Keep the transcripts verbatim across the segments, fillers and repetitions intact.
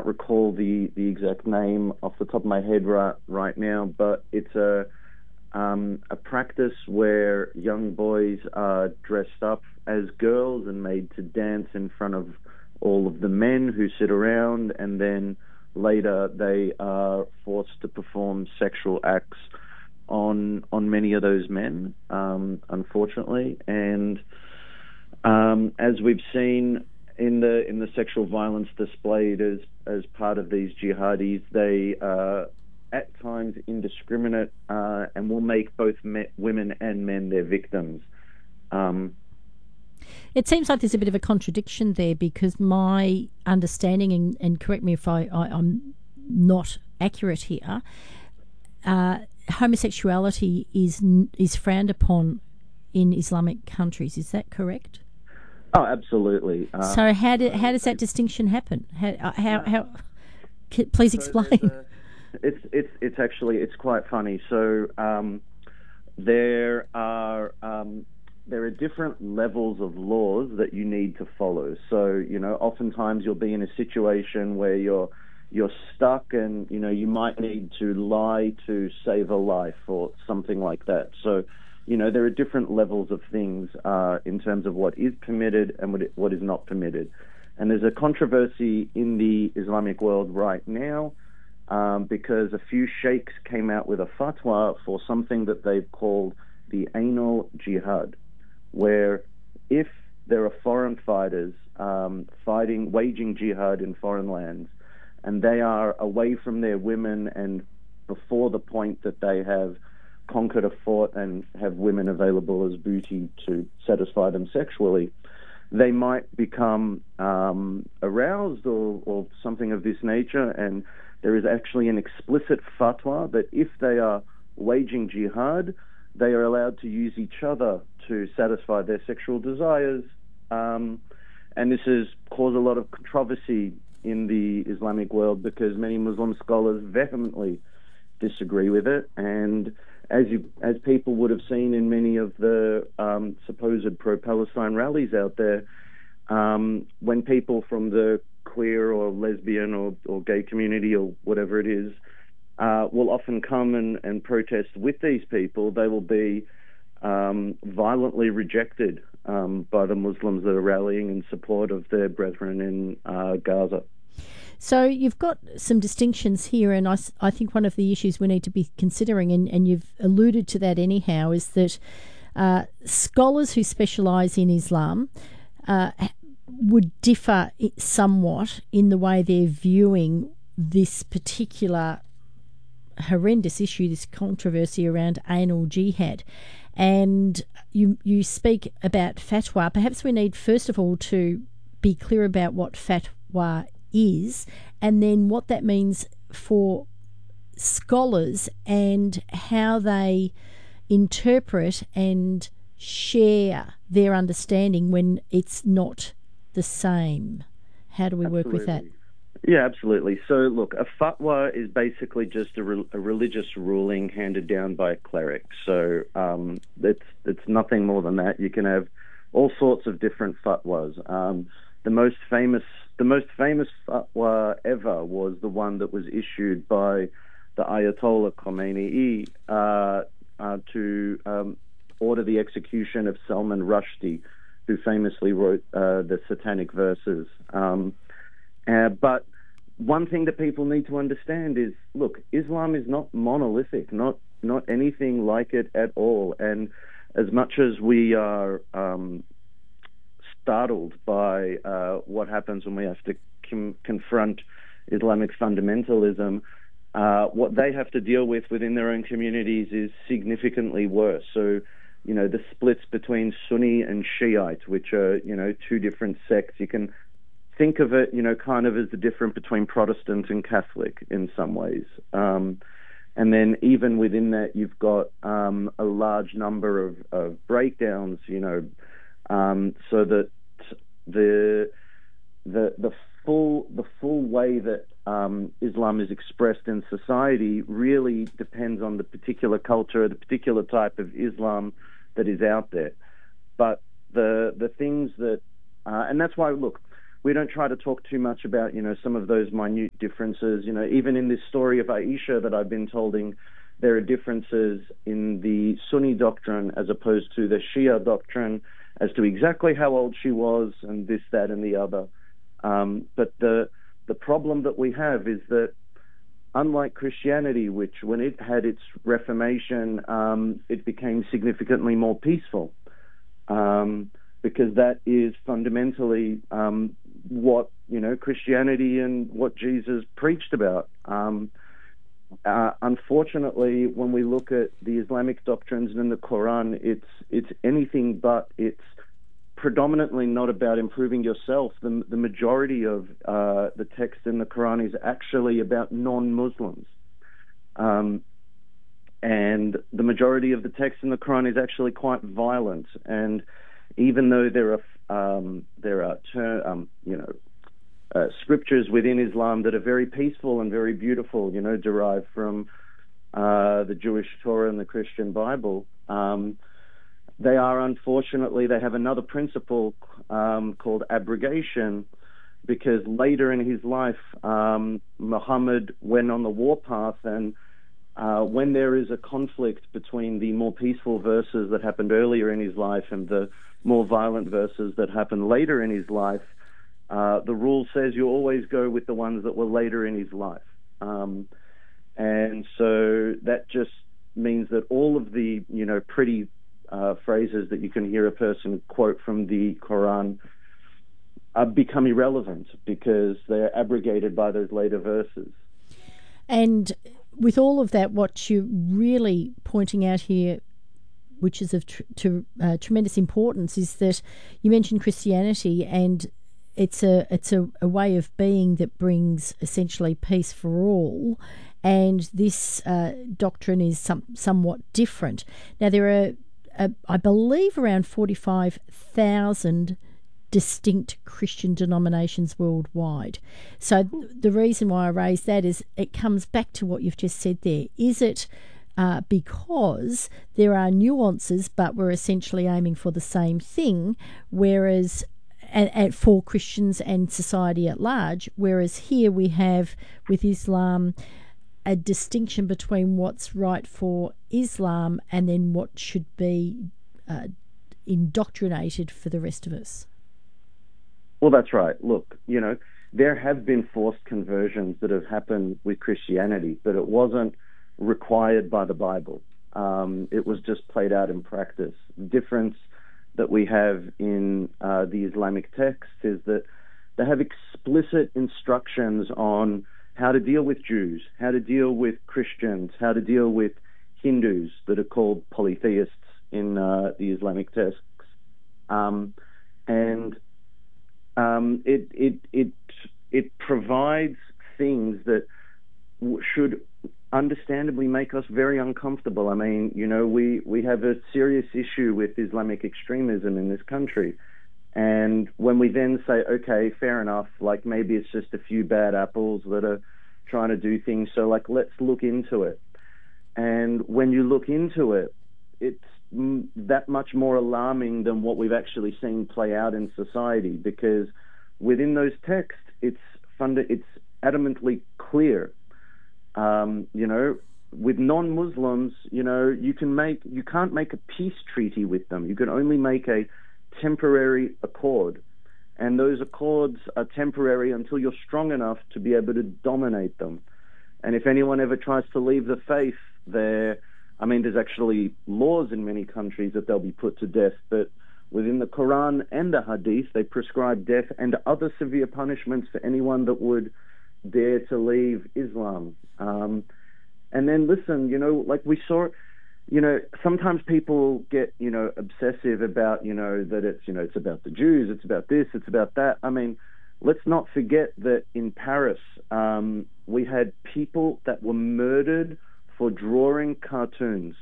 can't recall the, the exact name off the top of my head right, right now, but it's a um, a practice where young boys are dressed up as girls and made to dance in front of all of the men who sit around, and then later they are forced to perform sexual acts on on many of those men, um, unfortunately. And um, as we've seen in the in the sexual violence displayed as as part of these jihadis, they are at times indiscriminate uh, and will make both me- women and men their victims. Um, It seems like there's a bit of a contradiction there, because my understanding, and, and correct me if I, I, I'm not accurate here, uh, homosexuality is is frowned upon in Islamic countries. Is that correct? Oh, absolutely. Uh, so how do, how does that distinction happen? How how, how c- please explain. So a, it's it's it's actually it's quite funny. So um, there are um, there are different levels of laws that you need to follow. So you know, oftentimes you'll be in a situation where you're you're stuck, and you know you might need to lie to save a life or something like that. So. You know, there are different levels of things uh, in terms of what is permitted and what, it, what is not permitted. And there's a controversy in the Islamic world right now um, because a few sheikhs came out with a fatwa for something that they've called the anal jihad, where if there are foreign fighters um, fighting, waging jihad in foreign lands, and they are away from their women and before the point that they have conquered a fort and have women available as booty to satisfy them sexually, they might become um, aroused or, or something of this nature. And there is actually an explicit fatwa that if they are waging jihad, they are allowed to use each other to satisfy their sexual desires. Um, and this has caused a lot of controversy in the Islamic world because many Muslim scholars vehemently disagree with it. And as you, as people would have seen in many of the um, supposed pro-Palestine rallies out there, um, when people from the queer or lesbian or, or gay community or whatever it is uh, will often come and, and protest with these people, they will be um, violently rejected um, by the Muslims that are rallying in support of their brethren in uh, Gaza. So you've got some distinctions here, and I, I think one of the issues we need to be considering, and, and you've alluded to that anyhow, is that uh, scholars who specialise in Islam uh, would differ somewhat in the way they're viewing this particular horrendous issue, this controversy around anal jihad. And you you speak about fatwa. Perhaps we need first of all to be clear about what fatwa is, and then what that means for scholars and how they interpret and share their understanding when it's not the same. How do we Absolutely. work with that? Yeah, absolutely. So, look, a fatwa is basically just a, re- a religious ruling handed down by a cleric. So um, it's it's nothing more than that. You can have all sorts of different fatwas. Um, the most famous the most famous fatwa ever was the one that was issued by the Ayatollah Khomeini uh, uh, to um, order the execution of Salman Rushdie, who famously wrote uh, the Satanic Verses. Um, uh, but one thing that people need to understand is, look, Islam is not monolithic, not not anything like it at all. And as much as we are um, startled by uh, what happens when we have to com- confront Islamic fundamentalism, uh, what they have to deal with within their own communities is significantly worse. So, you know, the splits between Sunni and Shiite, which are, you know, two different sects. You can think of it, you know, kind of as the difference between Protestant and Catholic in some ways. Um, and then even within that, you've got um, a large number of, of breakdowns, you know, um, so that the the the full the full way that um, Islam is expressed in society really depends on the particular culture, the particular type of Islam that is out there. But the the things that, uh, and that's why, look, we don't try to talk too much about, you know, some of those minute differences. You know, even in this story of Aisha that I've been telling, there are differences in the Sunni doctrine as opposed to the Shia doctrine as to exactly how old she was and this, that, and the other. Um, but the the problem that we have is that, unlike Christianity, which when it had its Reformation, um, it became significantly more peaceful, um, because that is fundamentally um, what, you know, Christianity and what Jesus preached about. Um, uh, unfortunately, when we look at the Islamic doctrines in the Quran, it's it's anything but. It's predominantly not about improving yourself. The, the majority of uh, the text in the Quran is actually about non-Muslims. Um, and the majority of the text in the Quran is actually quite violent. And even though there are, um, there are ter- um, you know, uh, scriptures within Islam that are very peaceful and very beautiful, you know, derived from uh, the Jewish Torah and the Christian Bible, um, they are, unfortunately, they have another principle um, called abrogation, because later in his life, um, Muhammad went on the warpath, and uh, when there is a conflict between the more peaceful verses that happened earlier in his life and the more violent verses that happened later in his life, uh, the rule says you always go with the ones that were later in his life. Um, and so that just means that all of the, you know, pretty Uh, phrases that you can hear a person quote from the Quran uh, become irrelevant because they're abrogated by those later verses. And with all of that, what you're really pointing out here, which is of tr- to uh, tremendous importance, is that you mentioned Christianity, and it's a it's a, a way of being that brings essentially peace for all. And this uh, doctrine is some, somewhat different. Now, there are Uh, I believe around forty-five thousand distinct Christian denominations worldwide. So the reason why I raise that is it comes back to what you've just said there. Is it uh, because there are nuances, but we're essentially aiming for the same thing, whereas and, and for Christians and society at large, whereas here we have with Islam a distinction between what's right for Islam and then what should be uh, indoctrinated for the rest of us. Well, that's right. Look, you know, there have been forced conversions that have happened with Christianity, but it wasn't required by the Bible. Um, it was just played out in practice. The difference that we have in uh, the Islamic text is that they have explicit instructions on how to deal with Jews, how to deal with Christians, how to deal with Hindus that are called polytheists in uh, the Islamic texts, um, and um, it it it it provides things that w- should understandably make us very uncomfortable. I mean, you know, we we have a serious issue with Islamic extremism in this country. And when we then say, okay, fair enough, like maybe it's just a few bad apples that are trying to do things, so like let's look into it. And when you look into it, it's m- that much more alarming than what we've actually seen play out in society, because within those texts, it's funda- it's adamantly clear. Um, you know, with non-Muslims, you know, you can make you can't make a peace treaty with them. You can only make a temporary accord, and those accords are temporary until you're strong enough to be able to dominate them. And if anyone ever tries to leave the faith, there, I mean, there's actually laws in many countries that they'll be put to death, but within the Quran and the Hadith, they prescribe death and other severe punishments for anyone that would dare to leave Islam. Um, and then listen, you know, like we saw, you know, sometimes people get, you know, obsessive about, you know, that it's, you know, it's about the Jews, it's about this, it's about that. I mean, let's not forget that in Paris, um, we had people that were murdered for drawing cartoons.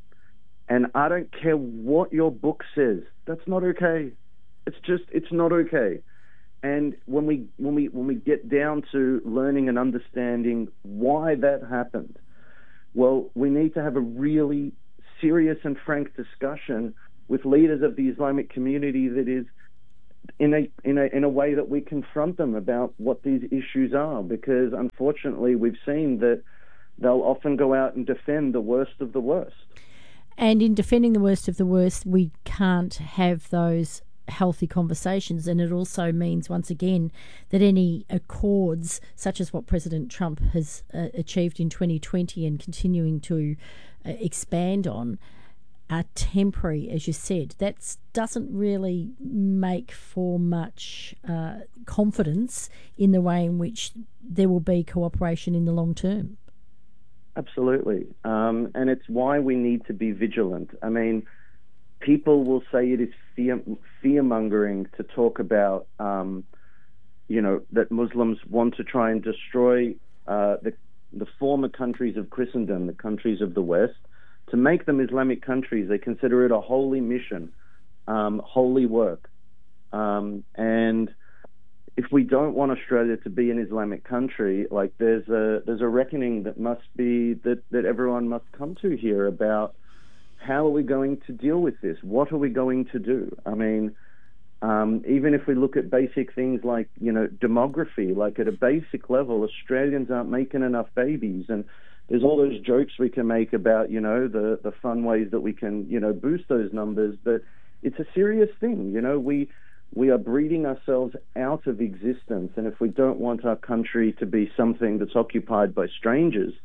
And I don't care what your book says, that's not okay. It's just, it's not okay. And when we when we when we get down to learning and understanding why that happened, well, we need to have a really serious and frank discussion with leaders of the Islamic community that is in a in a in a way that we confront them about what these issues are, because unfortunately we've seen that they'll often go out and defend the worst of the worst. And in defending the worst of the worst, we can't have those healthy conversations, and it also means once again that any accords such as what President Trump has uh, achieved in twenty twenty and continuing to uh, expand on are temporary, as you said. That doesn't really make for much uh, confidence in the way in which there will be cooperation in the long term. Absolutely. Um, and it's why we need to be vigilant. I mean, people will say it is fear, fear-mongering to talk about, um, you know, that Muslims want to try and destroy uh, the, the former countries of Christendom, the countries of the West, to make them Islamic countries. They consider it a holy mission, um, holy work. Um, and if we don't want Australia to be an Islamic country, like there's a there's a reckoning that must be that, that everyone must come to here about how are we going to deal with this? What are we going to do? I mean, um, even if we look at basic things like, you know, demography, like at a basic level, Australians aren't making enough babies, and there's all those jokes we can make about, you know, the, the fun ways that we can, you know, boost those numbers, but it's a serious thing. You know, we we are breeding ourselves out of existence, and if we don't want our country to be something that's occupied by strangers,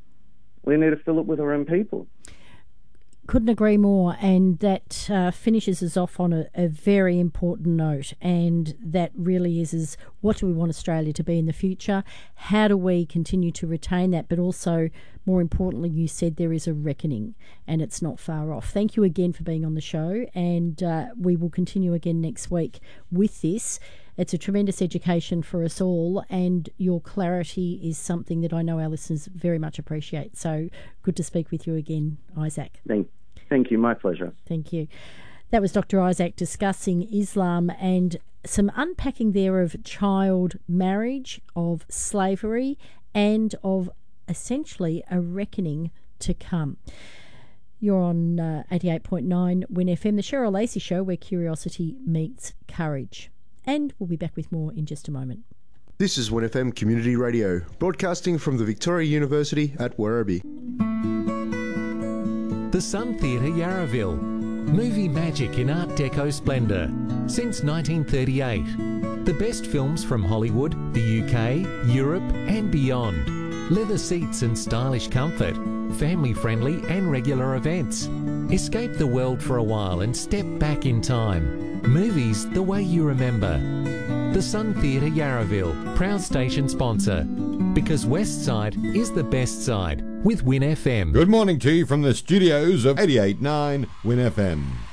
we need to fill it with our own people. Couldn't agree more, and that uh, finishes us off on a, a very important note, and that really is, is what do we want Australia to be in the future? How do we continue to retain that? But also, more importantly, you said there is a reckoning, and it's not far off. Thank you again for being on the show, and uh, we will continue again next week with this. It's a tremendous education for us all, and your clarity is something that I know our listeners very much appreciate. So good to speak with you again, Isaac. Thank, thank you. My pleasure. Thank you. That was Doctor Isaac discussing Islam and some unpacking there of child marriage, of slavery, and of essentially a reckoning to come. You're on uh, eighty-eight point nine Win F M, the Cheryl Lacey Show, where curiosity meets courage. And we'll be back with more in just a moment. This is Win F M Community Radio, broadcasting from the Victoria University at Werribee. The Sun Theatre Yarraville. Movie magic in Art Deco splendour. Since nineteen thirty-eight. The best films from Hollywood, the U K, Europe and beyond. Leather seats and stylish comfort. Family-friendly and regular events. Escape the world for a while and step back in time. Movies the way you remember. The Sun Theatre Yarraville, proud station sponsor. Because West Side is the best side with Win F M. Good morning to you from the studios of eighty-eight point nine Win F M.